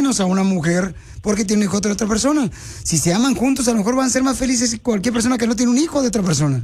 menos a una mujer porque tiene un hijo de otra persona. Si se aman juntos, a lo mejor van a ser más felices que cualquier persona que no tiene un hijo de otra persona.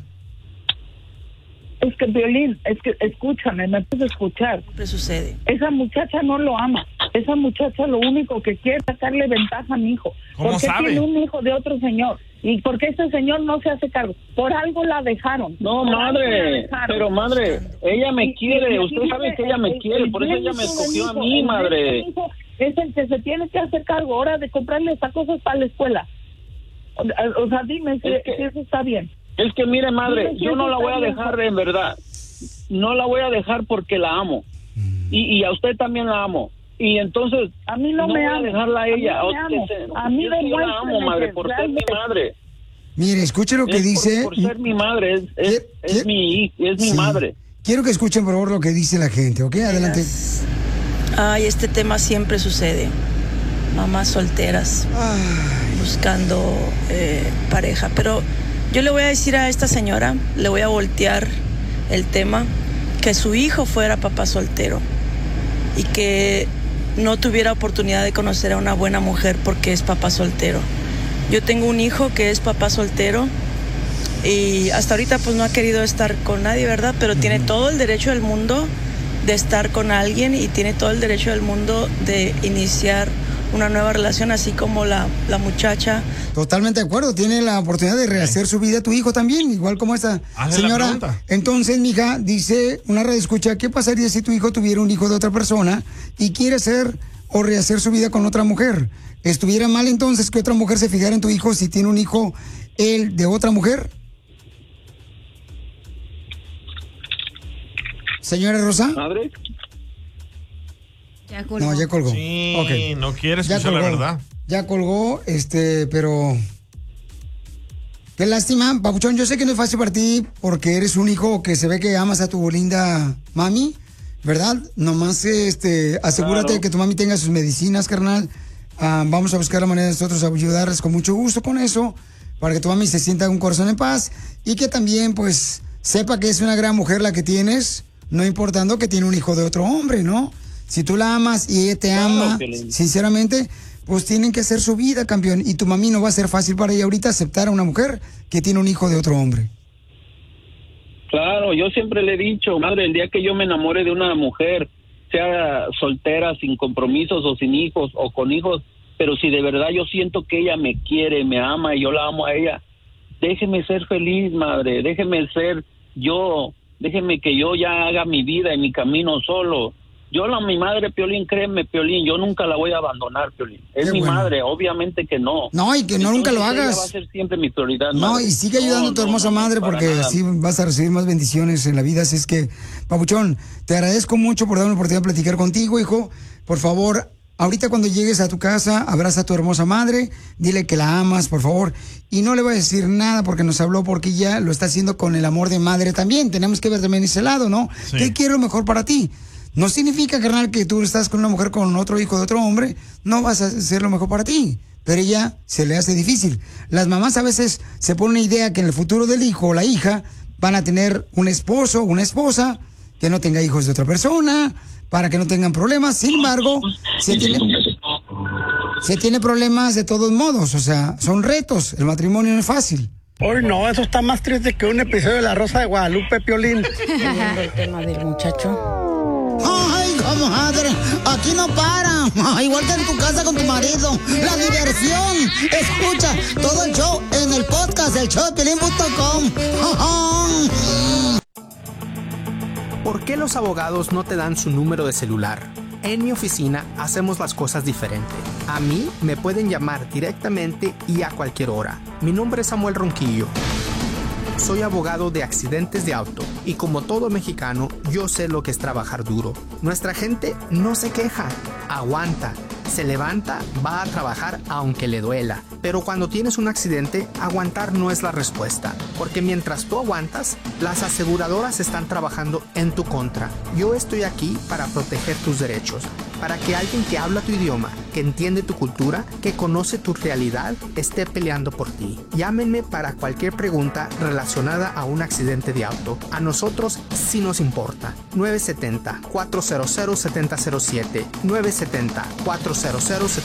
Es que, Violín, es que, escúchame, me puedes escuchar. ¿Qué sucede? Esa muchacha no lo ama. Esa muchacha lo único que quiere es sacarle ventaja a mi hijo. ¿Cómo porque sabe? Tiene un hijo de otro señor. ¿Y porque ese señor no se hace cargo? Por algo la dejaron. No, madre, pero madre, ella me quiere. Usted sabe que ella me quiere, por eso ella me escogió a mí, madre. Es el que se tiene que hacer cargo ahora de comprarle esas cosas para la escuela. O sea, dime si eso está bien. Es que mire, madre, yo no la voy a dejar, en verdad. No la voy a dejar porque la amo. Y a usted también la amo. Y entonces, a mí no me voy a amo. dejarla a ella. A mí yo la amo, madre, por ser mi madre. Mire, escuche lo que dice. Por ser mi madre, es mi madre. Quiero que escuchen, por favor, lo que dice la gente, ¿ok? Adelante. Ay, este tema siempre sucede. Mamás solteras buscando pareja. Pero yo le voy a decir a esta señora, le voy a voltear el tema, que su hijo fuera papá soltero y que no tuviera oportunidad de conocer a una buena mujer porque es papá soltero. Yo tengo un hijo que es papá soltero y hasta ahorita pues no ha querido estar con nadie, ¿verdad? Pero tiene todo el derecho del mundo de estar con alguien y tiene todo el derecho del mundo de iniciar una nueva relación, así como la muchacha. Totalmente de acuerdo, tiene la oportunidad de rehacer su vida tu hijo también, igual como esta señora. Entonces, mija, dice una radioescucha, ¿qué pasaría si tu hijo tuviera un hijo de otra persona y quiere hacer o rehacer su vida con otra mujer? ¿Estuviera mal entonces que otra mujer se fijara en tu hijo si tiene un hijo él de otra mujer? Señora Rosa. ¿Madre? Ya colgó. No, ya colgó. Sí, okay. No quiere escuchar la verdad. Ya colgó, pero... Qué lástima, Papuchón, yo sé que no es fácil para ti porque eres un hijo que se ve que amas a tu linda mami, ¿verdad? Nomás, asegúrate de que tu mami tenga sus medicinas, carnal. Vamos a buscar la manera de nosotros ayudarles con mucho gusto con eso, para que tu mami se sienta un corazón en paz y que también, pues, sepa que es una gran mujer la que tienes, no importando que tiene un hijo de otro hombre, ¿no? Si tú la amas y ella te ama, sinceramente, pues tienen que hacer su vida, campeón. Y tu mami no va a ser fácil para ella ahorita aceptar a una mujer que tiene un hijo de otro hombre. Claro, yo siempre le he dicho, madre, el día que yo me enamore de una mujer, sea soltera, sin compromisos o sin hijos o con hijos, pero si de verdad yo siento que ella me quiere, me ama y yo la amo a ella, déjeme ser feliz, madre, déjeme ser yo, déjeme que yo ya haga mi vida y mi camino solo. Mi madre, Piolín, créeme, Piolín, yo nunca la voy a abandonar, Piolín. Es mi madre, obviamente que no. No, y que no, nunca lo hagas. Ella va a ser siempre mi prioridad, No, madre. y sigue ayudando a tu hermosa madre porque así vas a recibir más bendiciones en la vida. Así es que, Papuchón, te agradezco mucho por darme la oportunidad de platicar contigo, hijo. Por favor, ahorita cuando llegues a tu casa, abraza a tu hermosa madre, dile que la amas, por favor. Y no le voy a decir nada porque nos habló, porque ya lo está haciendo con el amor de madre también. Tenemos que ver también ese lado, ¿no? Sí. ¿Qué quiere lo mejor para ti? No significa, carnal, que tú estás con una mujer con otro hijo de otro hombre, no vas a hacer lo mejor para ti. Pero ella se le hace difícil. Las mamás a veces se ponen una idea que en el futuro del hijo o la hija van a tener un esposo o una esposa que no tenga hijos de otra persona, para que no tengan problemas. Sin embargo, se tiene problemas de todos modos. O sea, son retos. El matrimonio no es fácil. Hoy no, eso está más triste que un episodio de La Rosa de Guadalupe, Piolín. Viendo el tema del muchacho. Ay, comadre, aquí no para. Igual que en tu casa con tu marido. La diversión. Escucha todo el show en el podcast del showdepiolín.com. ¿Por qué los abogados no te dan su número de celular? En mi oficina hacemos las cosas diferente. A mí me pueden llamar directamente y a cualquier hora. Mi nombre es Samuel Ronquillo. Soy abogado de accidentes de auto y como todo mexicano, yo sé lo que es trabajar duro. Nuestra gente no se queja, aguanta, se levanta, va a trabajar aunque le duela. Pero cuando tienes un accidente, aguantar no es la respuesta, porque mientras tú aguantas, las aseguradoras están trabajando en tu contra. Yo estoy aquí para proteger tus derechos, para que alguien que habla tu idioma, que entiende tu cultura, que conoce tu realidad, esté peleando por ti. Llámenme para cualquier pregunta relacionada a un accidente de auto. A nosotros sí nos importa. 970-400-7007. 970-400-7007.